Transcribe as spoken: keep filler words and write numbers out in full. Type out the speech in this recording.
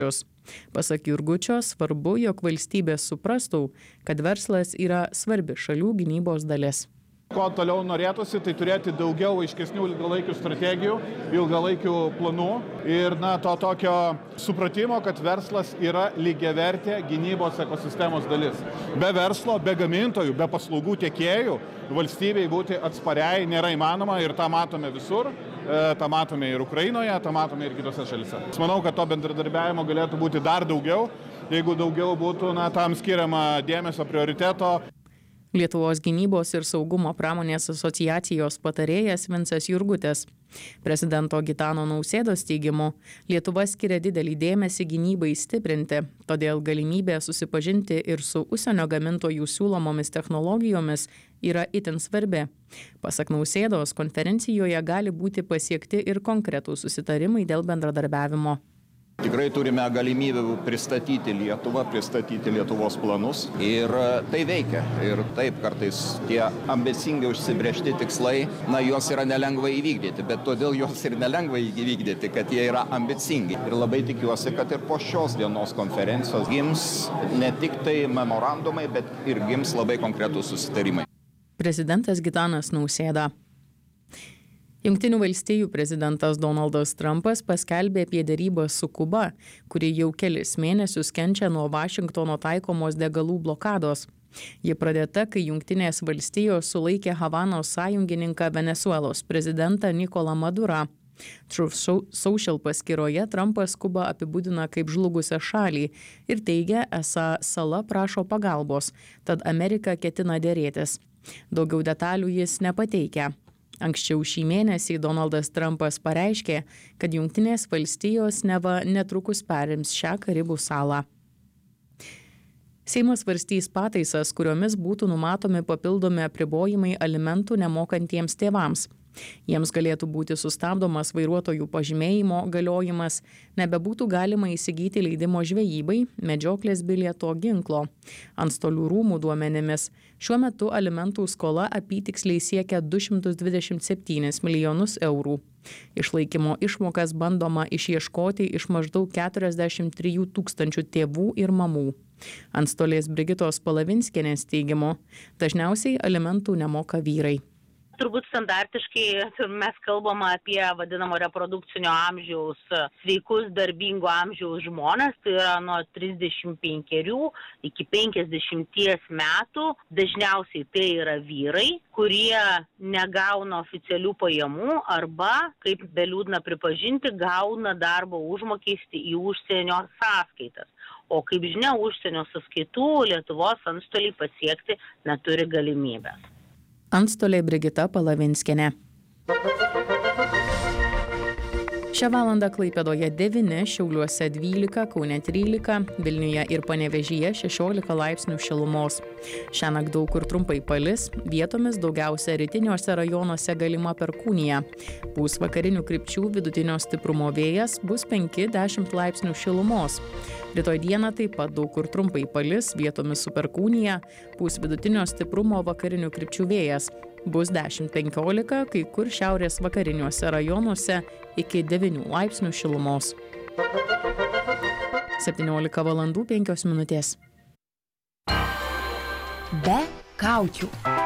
Pasak Jurgučio, svarbu, jog valstybė suprastų, kad verslas yra svarbi šalių gynybos dalis. Ko toliau norėtųsi, tai turėti daugiau aiškesnių ilgalaikių strategijų, ilgalaikių planų ir na, to tokio supratimo, kad verslas yra lygiavertė gynybos ekosistemos dalis. Be verslo, be gamintojų, be paslaugų tiekėjų valstybei būti atspariai nėra įmanoma ir tą matome visur, tą matome ir Ukrainoje, tą matome ir kitose šalyse. Aš manau, kad to bendradarbiavimo galėtų būti dar daugiau, jeigu daugiau būtų na, tam skiriama dėmesio prioriteto. Lietuvos gynybos ir saugumo pramonės asociacijos patarėjas Vincas Jurgutis. Prezidento Gitano Nausėdos teigimu, Lietuva skiria didelį dėmesį gynybai stiprinti, todėl galimybė susipažinti ir su užsienio gamintojų siūlomomis technologijomis yra itin svarbi. Pasak Nausėdos, konferencijoje gali būti pasiekti ir konkretūs susitarimai dėl bendradarbiavimo. Tikrai turime galimybę pristatyti Lietuvą, pristatyti Lietuvos planus ir tai veikia. Ir taip kartais tie ambicingai užsibrėžti tikslai, na, juos yra nelengva įvykdyti, bet todėl juos ir nelengva įvykdyti, kad jie yra ambicingi. Ir labai tikiuosi, kad ir po šios dienos konferencijos gims ne tik tai memorandumai, bet ir gims labai konkretūs susitarimai. Prezidentas Gitanas Nausėda. Jungtinių valstijų prezidentas Donaldas Trumpas paskelbė apie derybas su Kuba, kuri jau kelis mėnesius kenčia nuo Vašingtono taikomos degalų blokados. Ji pradėta, kai Jungtinės valstijos sulaikė Havanos sąjungininką Venesuelos prezidentą Nikolą Madurą. Truth Social paskyroje Trumpas Kubą apibūdina kaip žlugusią šalį ir teigia, esą sala prašo pagalbos, tad Amerika ketina derėtis. Daugiau detalių jis nepateikia. Anksčiau šį mėnesį Donaldas Trumpas pareiškė, kad Jungtinės valstijos neva netrukus perims šią Karibų salą. Seimas svarstys pataisas, kuriomis būtų numatomi papildomi apribojimai alimentų nemokantiems tėvams. Jiems galėtų būti sustabdomas vairuotojų pažymėjimo galiojimas, nebebūtų galima įsigyti leidimo žvejybai, medžioklės bilieto, ginklo. Antstolių rūmų duomenimis šiuo metu alimentų skola apytiksliai siekia du šimtus dvidešimt septynis milijonus eurų. Išlaikymo išmokas bandoma išieškoti iš maždaug keturiasdešimt trijų tūkstančių tėvų ir mamų. Antstolės Brigitos Palavinskienės teigimu, dažniausiai alimentų nemoka vyrai. Turbūt standartiškai mes kalbame apie vadinamo reprodukcinio amžiaus sveikus darbingo amžiaus žmonės, tai yra nuo trisdešimt penkerių iki penkiasdešimties metų. Dažniausiai tai yra vyrai, kurie negauna oficialių pajamų arba, kaip beliūdna pripažinti, gauna darbo užmokestį į užsienio sąskaitas. O kaip žinia, užsienio sąskaitų Lietuvos antstoliai pasiekti neturi galimybės. Antstolė Brigita Palavinskienė. Šią valandą Klaipėdoje devyni, Šiauliuose dvylika, Kaune trylika, Vilniuje ir Panevėžyje šešiolika laipsnių šilumos. Šiąnakt daug kur trumpai palis, vietomis daugiausia rytiniuose rajonuose galima perkūnija. Pūs vakarinių krypčių vidutinio stiprumo vėjas, bus penki dešimt laipsnių šilumos. Rytoj dieną taip pat daug kur trumpai palis, vietomis su perkūnija, pūs vidutinio stiprumo vakarinių krypčių vėjas. Bus dešimt penkiolika, kai kur šiaurės vakariniuose rajonuose iki devynių laipsnių šilumos. septyniolika valandų penkios minutės. Be kaukių.